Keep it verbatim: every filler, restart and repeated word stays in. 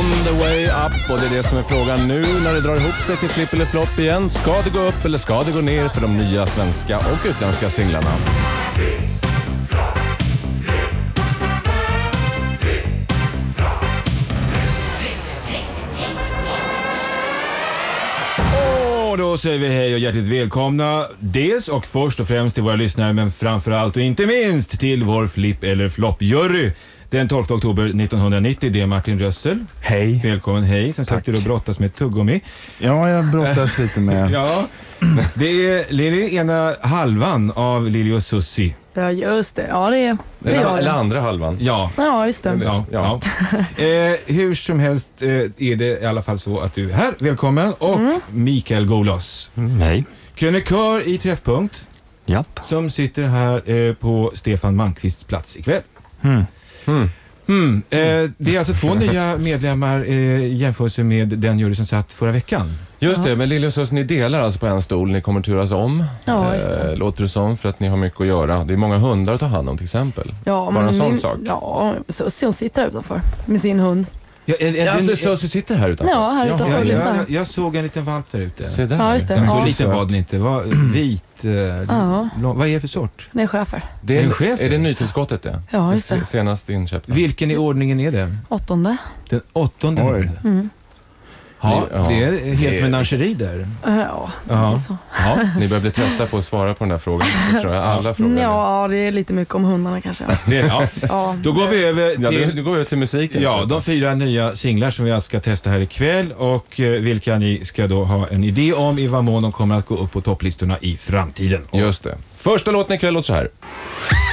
the way up, och det är det som är frågan nu när det drar ihop sig till flipp eller flopp igen. Ska det gå upp eller ska det gå ner för de nya svenska och utländska singlarna? Och då säger vi hej och hjärtligt välkomna dels och först och främst till våra lyssnare, men framförallt och inte minst till vår flipp eller flopp-jury. Den tolfte oktober nittonhundranittio, det är Martin Rössel. Hej. Välkommen, hej. Sen sagt du och brottas med tuggummi. Ja, jag brottas lite med... Ja, det är Lili, ena halvan av Lili och Susie. Ja, just det. Ja, det är det. Eller, är eller andra halvan. Ja. Ja, just det. Ja, ja. eh, hur som helst eh, är det i alla fall så att du är här. Välkommen. Och mm. Mikael Golos. Mm, hej. Krönikör i Träffpunkt. Japp. Som sitter här eh, på Stefan Malmqvists plats ikväll. Mm. Mm. Mm. Eh, det är alltså två nya medlemmar eh, i jämförelse med den jury som satt förra veckan. Just det, men Lili och Sus, ni delar alltså på en stol, ni kommer turas om. Ja, just det. Eh, låter det som, för att ni har mycket att göra. Det är många hundar att ta hand om till exempel. Ja, bara en sån min, sak. Ja, så, så hon sitter här utanför med sin hund. Ja, en, en, Ja, en, så, så, så sitter här utanför? Ja, här utanför. jag, lyssna. jag, jag såg en liten valp där ute. Se där. Ja, just det. Den så Ja. liten var den inte. Var vit. Eh, Ja. lång, vad är det för sort? Det är chefer. Det Är är, det chef? är det nytillskottet det? Ja, just det. Se- Senast inköpta. Vilken i ordningen är det? Åttonde. Den åttonde. Oj. Mm. Ja, Ja. det är helt Det- menageri där. Ja, det är Ja. så. Ja, ni börjar bli trötta på att svara på den här frågan. Jag tror jag alla frågor. Ja, det är lite mycket om hundarna kanske. Det, ja. Ja. Då går vi över Ja, till du, du går ut till musiken. ja, de fyra nya singlar som vi ska testa här ikväll och eh, vilka ni ska då ha en idé om i vad mån de kommer att gå upp på topplistorna i framtiden. Och Just det. Första låten ikväll låter så här.